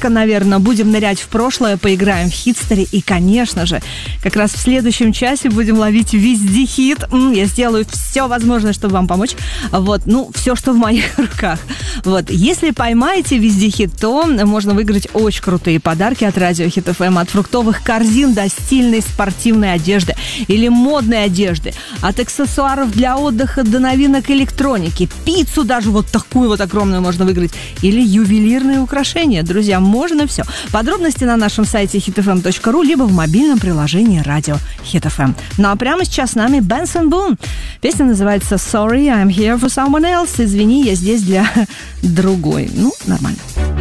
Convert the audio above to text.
только, наверное, будем нырять в прошлое, поиграем в хитстори и, конечно же, как раз в следующем часе будем ловить везде хит. Я сделаю все возможное, чтобы вам помочь. Вот, все, что в моих руках. Вот, если поймаете везде хит, то можно выиграть очень крутые подарки от Радио Хит ФМ, от фруктовых корзин до стильной спортивной одежды или модной одежды, от аксессуаров для отдыха до новинок электроники, пиццу даже вот такую вот огромную можно выиграть, или ювелирные украшения. Друзья, можно все. Подробности на нашем сайте hitfm.ru либо в мобильном приложении Радио Хит ФМ. Ну а прямо сейчас с нами Бенсон Бун. Песня называется Sorry, I'm here for someone else. Извини, я здесь для другой. Нормально.